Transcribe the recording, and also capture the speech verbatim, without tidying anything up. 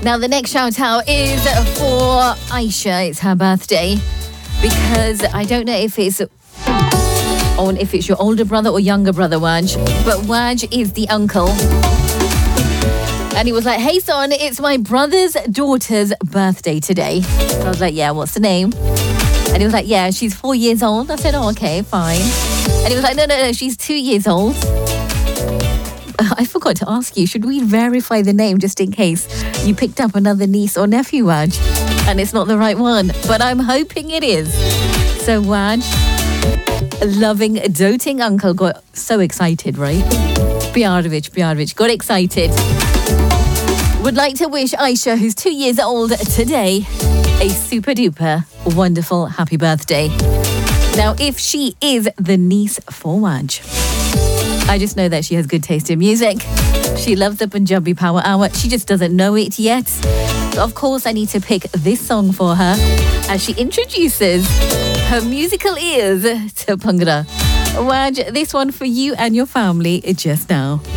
Now, the next shout out is for Aisha. It's her birthday. Because I don't know if it's or if it's your older brother or younger brother, Waj. But Waj is the uncle. And he was like, hey, son, it's my brother's daughter's birthday today. So I was like, yeah, what's the name? And he was like, yeah, she's four years old. I said, oh, okay, fine. And he was like, no, no, no, she's two years old. I forgot to ask you, should we verify the name just in case you picked up another niece or nephew, Waj, and it's not the right one? But I'm hoping it is. So Waj, loving, doting uncle, got so excited, right? Biarovich, Biarovich, got excited. Would like to wish Aisha, who's two years old today, a super duper wonderful happy birthday. Now, if she is the niece for Waj, I just know that she has good taste in music. She loves the Punjabi Power Hour. She just doesn't know it yet. So of course, I need to pick this song for her as she introduces her musical ears to Bhangra. Waj, this one for you and your family just now.